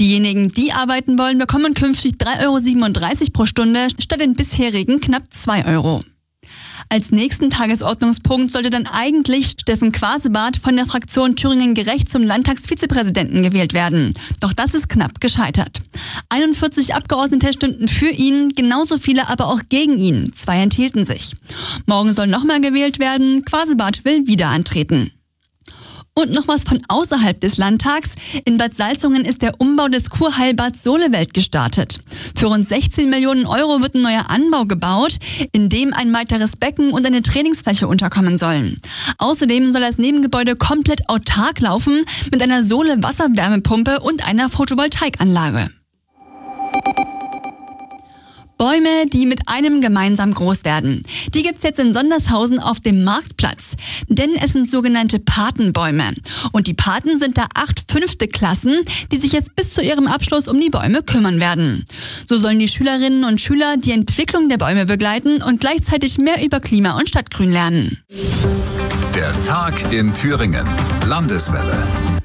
Diejenigen, die arbeiten wollen, bekommen künftig 3,37 € pro Stunde statt den bisherigen knapp 2 €. Als nächsten Tagesordnungspunkt sollte dann eigentlich Steffen Quasebart von der Fraktion Thüringen Gerecht zum Landtagsvizepräsidenten gewählt werden. Doch das ist knapp gescheitert. 41 Abgeordnete stimmten für ihn, genauso viele aber auch gegen ihn. 2 enthielten sich. Morgen soll nochmal gewählt werden. Quasebart will wieder antreten. Und noch was von außerhalb des Landtags. In Bad Salzungen ist der Umbau des Kurheilbads Solewelt gestartet. Für rund 16 Millionen € wird ein neuer Anbau gebaut, in dem ein weiteres Becken und eine Trainingsfläche unterkommen sollen. Außerdem soll das Nebengebäude komplett autark laufen mit einer Sole-Wasserwärmepumpe und einer Photovoltaikanlage. Bäume, die mit einem gemeinsam groß werden. Die gibt's jetzt in Sondershausen auf dem Marktplatz. Denn es sind sogenannte Patenbäume. Und die Paten sind da 8 5. Klassen, die sich jetzt bis zu ihrem Abschluss um die Bäume kümmern werden. So sollen die Schülerinnen und Schüler die Entwicklung der Bäume begleiten und gleichzeitig mehr über Klima und Stadtgrün lernen. Der Tag in Thüringen. Landeswelle.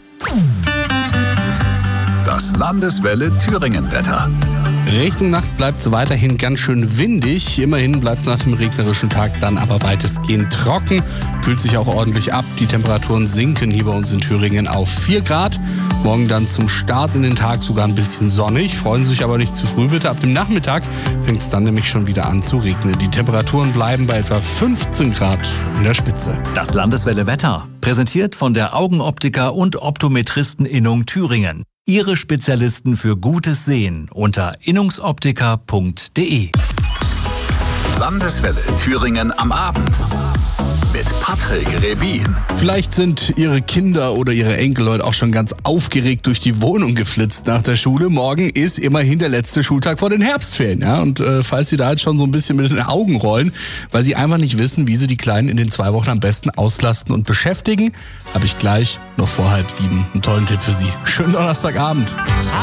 Das Landeswelle Thüringen-Wetter. Richtung Nacht bleibt es weiterhin ganz schön windig. Immerhin bleibt es nach dem regnerischen Tag dann aber weitestgehend trocken. Kühlt sich auch ordentlich ab. Die Temperaturen sinken hier bei uns in Thüringen auf 4 Grad. Morgen dann zum Start in den Tag sogar ein bisschen sonnig. Freuen Sie sich aber nicht zu früh bitte. Ab dem Nachmittag fängt es dann nämlich schon wieder an zu regnen. Die Temperaturen bleiben bei etwa 15 Grad in der Spitze. Das Landeswelle Wetter. Präsentiert von der Augenoptiker und Optometristen-Innung Thüringen. Ihre Spezialisten für gutes Sehen unter innungsoptiker.de. Landeswelle Thüringen am Abend mit Patrick Rebin. Vielleicht sind Ihre Kinder oder Ihre Enkel heute auch schon ganz aufgeregt durch die Wohnung geflitzt nach der Schule. Morgen ist immerhin der letzte Schultag vor den Herbstferien. Ja? Und falls Sie da jetzt schon so ein bisschen mit den Augen rollen, weil Sie einfach nicht wissen, wie Sie die Kleinen in den 2 Wochen am besten auslasten und beschäftigen, habe ich gleich noch vor 6:30 einen tollen Tipp für Sie. Schönen Donnerstagabend.